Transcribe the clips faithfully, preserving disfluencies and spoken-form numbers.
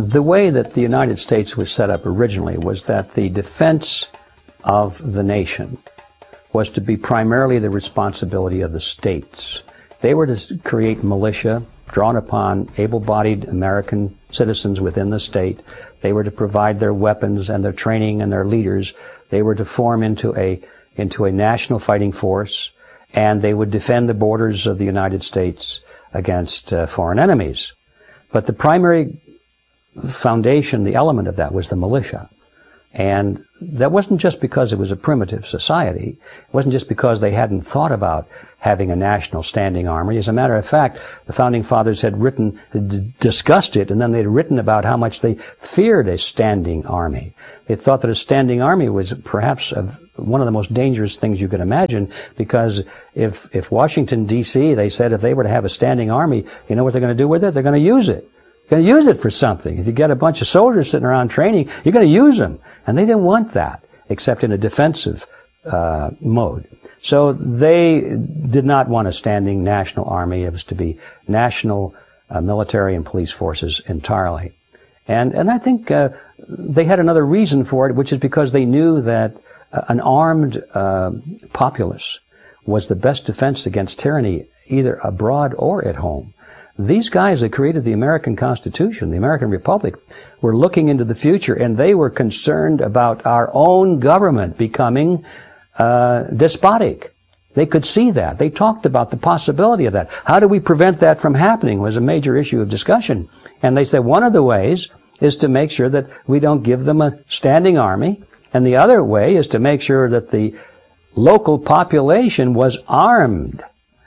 The way that the United States was set up originally was that the defense of the nation was to be primarily the responsibility of the states. They were to create militia drawn upon able-bodied American citizens within the state. They were to provide their weapons and their training and their leaders. They were to form into a into a national fighting force, and they would defend the borders of the United States against uh, foreign enemies. But the primary foundation, the element of that, was the militia. And that wasn't just because it was a primitive society. It wasn't just because they hadn't thought about having a national standing army. As a matter of fact, the Founding Fathers had written, had discussed it, and then they'd written about how much they feared a standing army. They thought that a standing army was perhaps a, one of the most dangerous things you could imagine, because if, if Washington, D C, they said if they were to have a standing army, you know what they're going to do with it? They're going to use it. Going to use it for something. If you get a bunch of soldiers sitting around training, you're going to use them. And they didn't want that, except in a defensive uh, mode. So they did not want a standing national army. It was to be national uh, military and police forces entirely. And and I think uh, they had another reason for it, which is because they knew that uh, an armed uh, populace was the best defense against tyranny, either abroad or at home. These guys that created the American Constitution, the American Republic, were looking into the future, and they were concerned about our own government becoming uh, despotic. They could see that. They talked about the possibility of that. How do we prevent that from happening was a major issue of discussion. And they said one of the ways is to make sure that we don't give them a standing army, and the other way is to make sure that the local population was armed.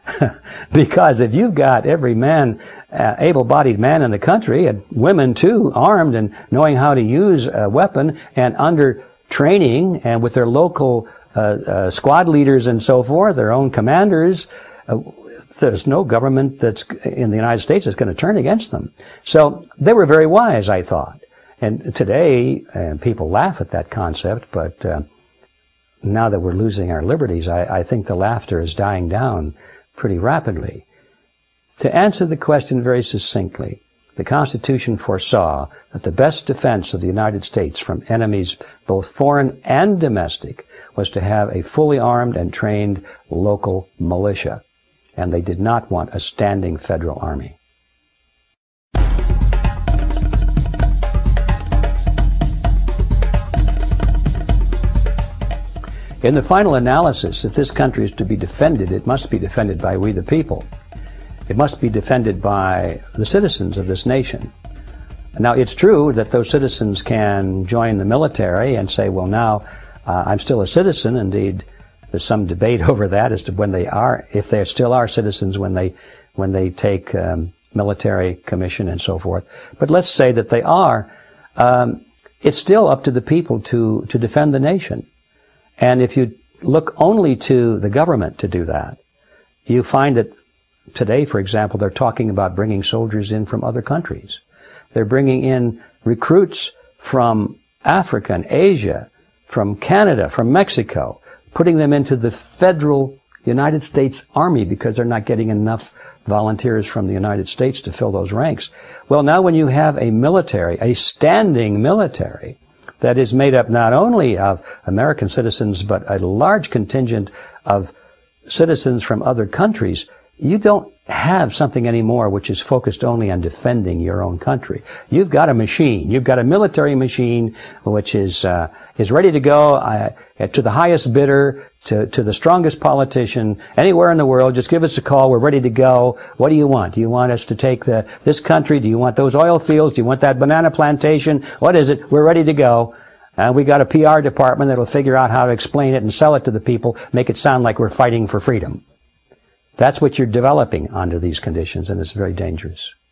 Because if you've got every man, uh, able-bodied man in the country, and women too, armed and knowing how to use a weapon and under training and with their local uh, uh, squad leaders and so forth, their own commanders, uh, there's no government that's in the United States that's going to turn against them. So they were very wise, I thought. And today, and people laugh at that concept, but uh, now that we're losing our liberties, I, I think the laughter is dying down pretty rapidly. To answer the question very succinctly, the Constitution foresaw that the best defense of the United States from enemies, both foreign and domestic, was to have a fully armed and trained local militia. And they did not want a standing federal army. In the final analysis, if this country is to be defended, it must be defended by we the people. It must be defended by the citizens of this nation. Now, it's true that those citizens can join the military and say, well, now uh, I'm still a citizen. Indeed, there's some debate over that as to when they are, if they still are citizens when they when they take um, military commission and so forth. But let's say that they are. Um, it's still up to the people to to defend the nation. And if you look only to the government to do that, you find that today, for example, they're talking about bringing soldiers in from other countries. They're bringing in recruits from Africa and Asia, from Canada, from Mexico, putting them into the federal United States Army because they're not getting enough volunteers from the United States to fill those ranks. Well, now when you have a military, a standing military, that is made up not only of American citizens, but a large contingent of citizens from other countries, you don't have something anymore which is focused only on defending your own country. You've got a machine. You've got a military machine which is uh, is ready to go uh, to the highest bidder, to, to the strongest politician, anywhere in the world. Just give us a call. We're ready to go. What do you want? Do you want us to take the this country? Do you want those oil fields? Do you want that banana plantation? What is it? We're ready to go. And we got a P R department that'll figure out how to explain it and sell it to the people, make it sound like we're fighting for freedom. That's what you're developing under these conditions, and it's very dangerous.